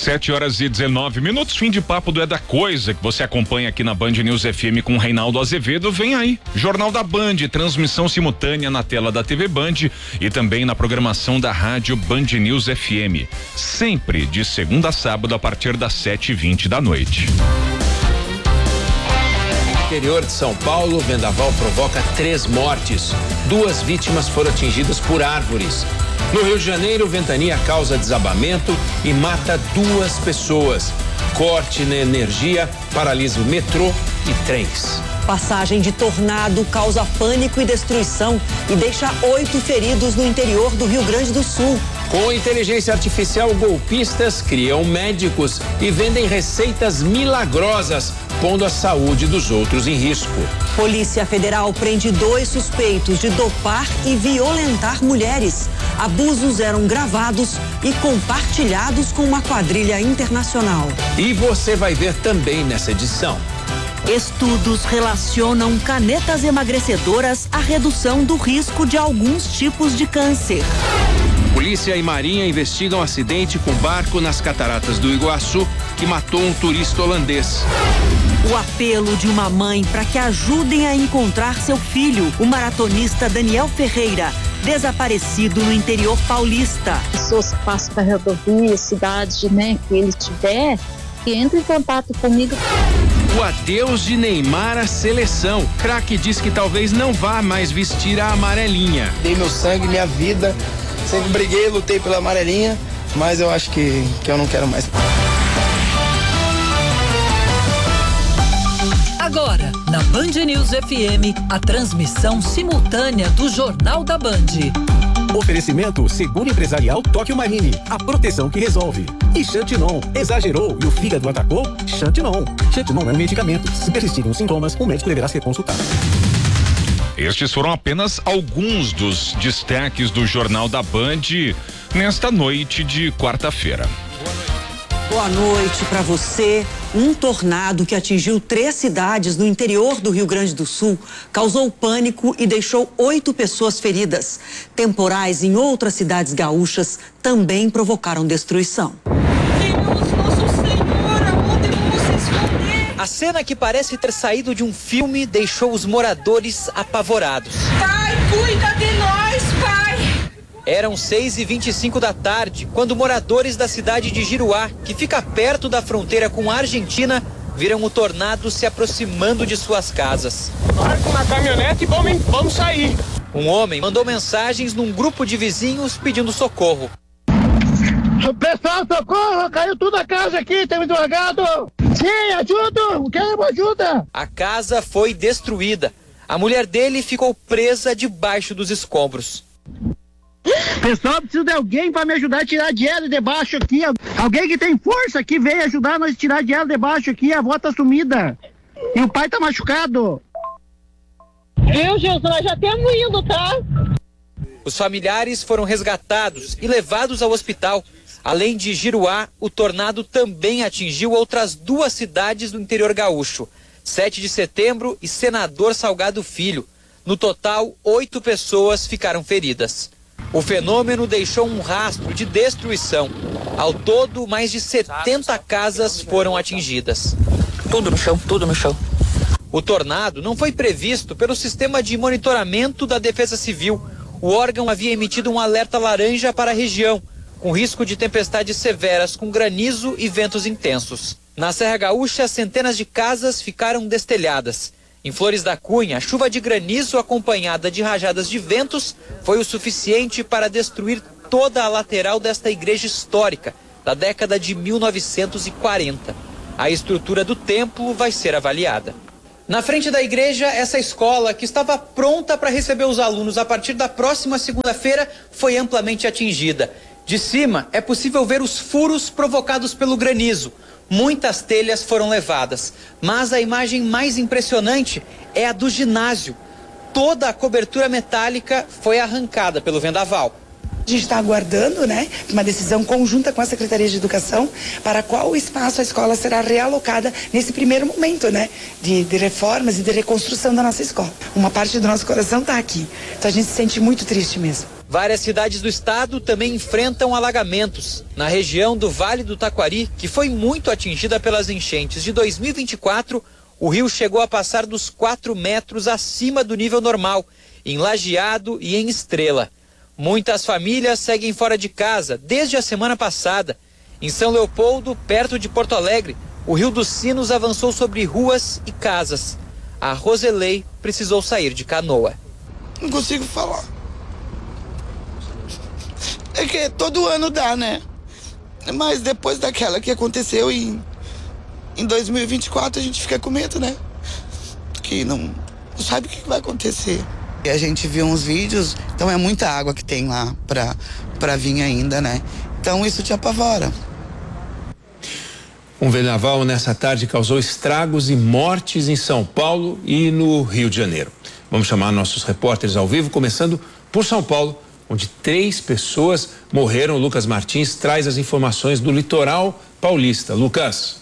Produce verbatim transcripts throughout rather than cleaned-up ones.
sete horas e dezenove minutos, fim de papo do É da Coisa, que você acompanha aqui na Band News F M com Reinaldo Azevedo. Vem aí, Jornal da Band, transmissão simultânea na tela da T V Band e também na programação da rádio Band News F M. Sempre de segunda a sábado a partir das sete e vinte da noite. No interior de São Paulo, vendaval provoca três mortes. Duas vítimas foram atingidas por árvores. No Rio de Janeiro, ventania causa desabamento e mata duas pessoas. Corte na energia paralisa o metrô e trens. Passagem de tornado causa pânico e destruição e deixa oito feridos no interior do Rio Grande do Sul. Com inteligência artificial, golpistas criam médicos e vendem receitas milagrosas, pondo a saúde dos outros em risco. Polícia Federal prende dois suspeitos de dopar e violentar mulheres. Abusos eram gravados e compartilhados com uma quadrilha internacional. E você vai ver também nessa edição. Estudos relacionam canetas emagrecedoras à redução do risco de alguns tipos de câncer. Polícia e Marinha investigam um acidente com barco nas cataratas do Iguaçu que matou um turista holandês. O apelo de uma mãe para que ajudem a encontrar seu filho, o maratonista Daniel Ferreira, desaparecido no interior paulista. Pessoas que passam para rodovia, cidade, né, que ele tiver, que entre em contato comigo. O adeus de Neymar à seleção. Craque diz que talvez não vá mais vestir a amarelinha. Dei meu sangue, minha vida, sempre briguei, lutei pela amarelinha, mas eu acho que, que eu não quero mais. Agora, na Band News F M, a transmissão simultânea do Jornal da Band. Oferecimento Seguro Empresarial Tóquio Marine, a proteção que resolve. E Xantinon, exagerou e o fígado atacou? Xantinon. Xantinon é um medicamento. Se persistirem os sintomas, o médico deverá ser consultado. Estes foram apenas alguns dos destaques do Jornal da Band nesta noite de quarta-feira. Boa noite para você. Um tornado que atingiu três cidades no interior do Rio Grande do Sul causou pânico e deixou oito pessoas feridas. Temporais em outras cidades gaúchas também provocaram destruição. Deus, nosso Senhor, aonde vamos se esconder? A cena que parece ter saído de um filme deixou os moradores apavorados. Pai, cuida de nós, Pai! Eram seis e vinte e cinco da tarde, quando moradores da cidade de Giruá, que fica perto da fronteira com a Argentina, viram o tornado se aproximando de suas casas. Marca uma caminhonete e vamos, vamos sair. Um homem mandou mensagens num grupo de vizinhos pedindo socorro. Pessoal, socorro! Caiu tudo a casa aqui, tem muito alagado! Sim, ajuda! Quero ajuda! A casa foi destruída. A mulher dele ficou presa debaixo dos escombros. Pessoal, preciso de alguém para me ajudar a tirar de ela de baixo aqui. Alguém que tem força aqui veio ajudar nós a tirar de ela de baixo aqui. A avó tá sumida. E o pai tá machucado. Viu, Gilson? Nós já estamos indo, tá? Os familiares foram resgatados e levados ao hospital. Além de Giruá, o tornado também atingiu outras duas cidades do interior gaúcho. sete de setembro e Senador Salgado Filho. No total, oito pessoas ficaram feridas. O fenômeno deixou um rastro de destruição. Ao todo, mais de setenta casas foram atingidas. Tudo no chão, tudo no chão. O tornado não foi previsto pelo sistema de monitoramento da Defesa Civil. O órgão havia emitido um alerta laranja para a região, com risco de tempestades severas com granizo e ventos intensos. Na Serra Gaúcha, centenas de casas ficaram destelhadas. Em Flores da Cunha, a chuva de granizo acompanhada de rajadas de ventos foi o suficiente para destruir toda a lateral desta igreja histórica da década de mil novecentos e quarenta. A estrutura do templo vai ser avaliada. Na frente da igreja, essa escola, que estava pronta para receber os alunos a partir da próxima segunda-feira, foi amplamente atingida. De cima, é possível ver os furos provocados pelo granizo. Muitas telhas foram levadas, mas a imagem mais impressionante é a do ginásio. Toda a cobertura metálica foi arrancada pelo vendaval. A gente está aguardando, né, uma decisão conjunta com a Secretaria de Educação para qual espaço a escola será realocada nesse primeiro momento, né, de, de reformas e de reconstrução da nossa escola. Uma parte do nosso coração está aqui, então a gente se sente muito triste mesmo. Várias cidades do estado também enfrentam alagamentos. Na região do Vale do Taquari, que foi muito atingida pelas enchentes de dois mil e vinte e quatro, o rio chegou a passar dos quatro metros acima do nível normal, em Lajeado e em Estrela. Muitas famílias seguem fora de casa desde a semana passada. Em São Leopoldo, perto de Porto Alegre, o Rio dos Sinos avançou sobre ruas e casas. A Roselei precisou sair de canoa. Não consigo falar. É que todo ano dá, né? Mas depois daquela que aconteceu em, em dois mil e vinte e quatro, a gente fica com medo, né? Porque não, não sabe o que vai acontecer. E a gente viu uns vídeos, então é muita água que tem lá pra, pra vir ainda, né? Então isso te apavora. Um vendaval nessa tarde causou estragos e mortes em São Paulo e no Rio de Janeiro. Vamos chamar nossos repórteres ao vivo, começando por São Paulo, onde três pessoas morreram. O Lucas Martins traz as informações do litoral paulista. Lucas.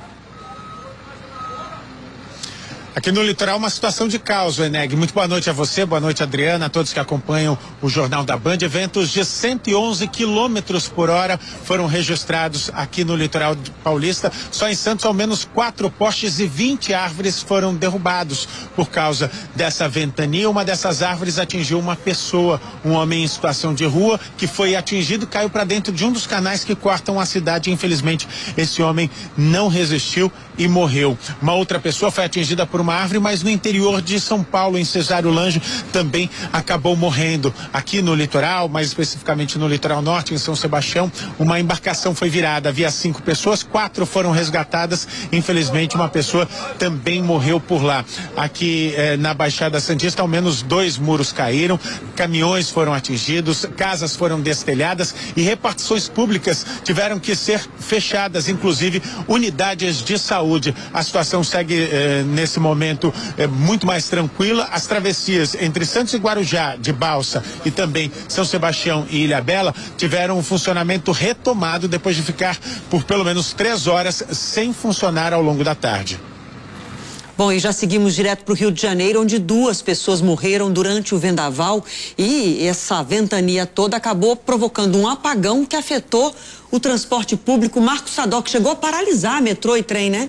Aqui no litoral, uma situação de caos, Eneg. Muito boa noite a você, boa noite, Adriana, a todos que acompanham o Jornal da Band. Ventos de cento e onze quilômetros por hora foram registrados aqui no litoral paulista. Só em Santos, ao menos quatro postes e vinte árvores foram derrubados por causa dessa ventania. Uma dessas árvores atingiu uma pessoa, um homem em situação de rua, que foi atingido, caiu para dentro de um dos canais que cortam a cidade. Infelizmente, esse homem não resistiu e morreu. Uma outra pessoa foi atingida por uma árvore, mas no interior de São Paulo, em Cesário Lange, também acabou morrendo. Aqui no litoral, mais especificamente no litoral norte, em São Sebastião, uma embarcação foi virada. Havia cinco pessoas, quatro foram resgatadas. Infelizmente, uma pessoa também morreu por lá. Aqui eh, na Baixada Santista, ao menos dois muros caíram, caminhões foram atingidos, casas foram destelhadas e repartições públicas tiveram que ser fechadas, inclusive unidades de saúde. A situação segue eh, nesse momento é muito mais tranquila. As travessias entre Santos e Guarujá, de balsa, e também São Sebastião e Ilhabela tiveram um funcionamento retomado depois de ficar por pelo menos três horas sem funcionar ao longo da tarde. Bom, e já seguimos direto para o Rio de Janeiro, onde duas pessoas morreram durante o vendaval e essa ventania toda acabou provocando um apagão que afetou o transporte público. Marcos Sadoc chegou a paralisar metrô e trem, né?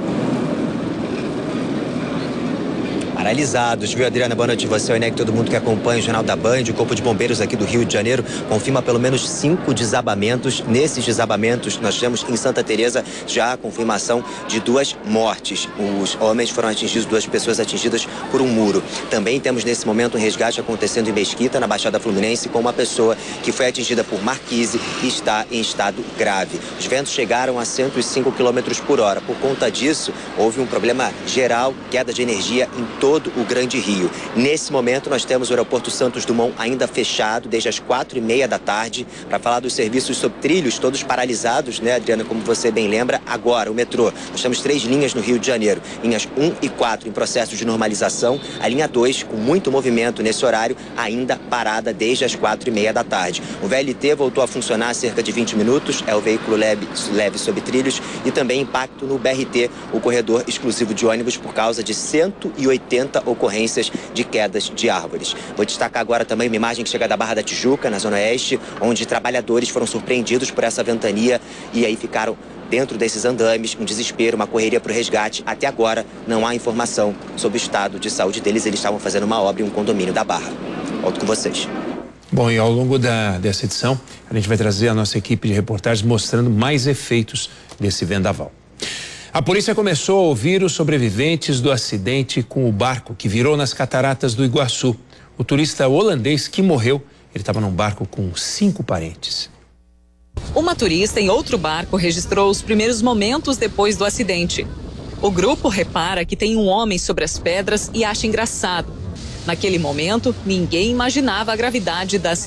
Paralisados, viu, Adriana? Boa noite a você, o Eneg, todo mundo que acompanha o Jornal da Band. O Corpo de Bombeiros aqui do Rio de Janeiro confirma pelo menos cinco desabamentos. Nesses desabamentos, nós temos em Santa Teresa já a confirmação de duas mortes. Os homens foram atingidos, duas pessoas atingidas por um muro. Também temos nesse momento um resgate acontecendo em Mesquita, na Baixada Fluminense, com uma pessoa que foi atingida por marquise e está em estado grave. Os ventos chegaram a cento e cinco quilômetros por hora. Por conta disso, houve um problema geral, queda de energia em todo todo o Grande Rio. Nesse momento, nós temos o aeroporto Santos Dumont ainda fechado desde as quatro e meia da tarde. Para falar dos serviços sob trilhos, todos paralisados, né, Adriana, como você bem lembra. Agora, o metrô. Nós temos três linhas no Rio de Janeiro. Linhas um e quatro em processo de normalização. A linha dois, com muito movimento nesse horário, ainda parada desde as quatro e meia da tarde. O V L T voltou a funcionar há cerca de vinte minutos. É o veículo leve, leve sob trilhos. E também impacto no B R T, o corredor exclusivo de ônibus, por causa de cento e oitenta ocorrências de quedas de árvores. Vou destacar agora também uma imagem que chega da Barra da Tijuca, na Zona Oeste, onde trabalhadores foram surpreendidos por essa ventania e aí ficaram dentro desses andames, um desespero, uma correria para o resgate. Até agora, não há informação sobre o estado de saúde deles. Eles estavam fazendo uma obra em um condomínio da Barra. Volto com vocês. Bom, e ao longo da, dessa edição, a gente vai trazer a nossa equipe de reportagens mostrando mais efeitos desse vendaval. A polícia começou a ouvir os sobreviventes do acidente com o barco que virou nas cataratas do Iguaçu. O turista holandês que morreu, ele estava num barco com cinco parentes. Uma turista em outro barco registrou os primeiros momentos depois do acidente. O grupo repara que tem um homem sobre as pedras e acha engraçado. Naquele momento, ninguém imaginava a gravidade da situação.